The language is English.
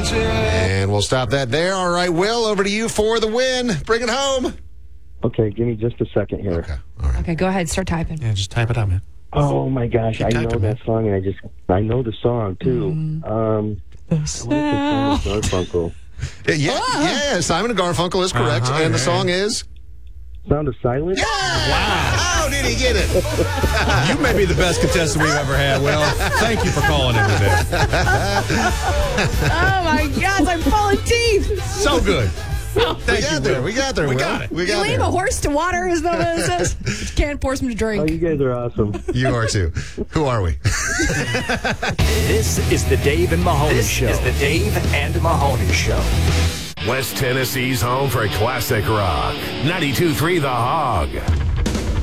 And we'll stop that there. All right, Will, over to you for the win. Bring it home. Okay, give me just a second here. Okay, all right. Okay, go ahead. Start typing. Yeah, just type it out, man. Oh my gosh, I know typing, that man. song, and I know the song too. I want to say Garfunkel. Yeah, Simon and Garfunkel is correct. And the song is? Sound of Silence. Wow. How did he get it? You may be the best contestant we've ever had, Will. Thank you for calling in today. Oh, my gosh. I'm pulling teeth. So good. We got there. We got We Will. got it. We You got leave there. a horse to water, is that what it says? You can't force him to Oh, drink. you guys are awesome. You are too. Who are we? This is the Dave and Mahoney Show. This is the Dave and Mahoney Show. West Tennessee's home for classic rock. 92.3 The Hog.